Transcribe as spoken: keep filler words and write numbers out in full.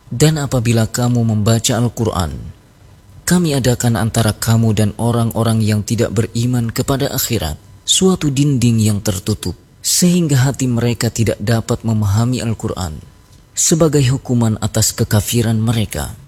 Dan apabila kamu membaca Al-Quran, kami adakan antara kamu dan orang-orang yang tidak beriman kepada akhirat suatu dinding yang tertutup, sehingga hati mereka tidak dapat memahami Al-Quran, sebagai hukuman atas kekafiran mereka.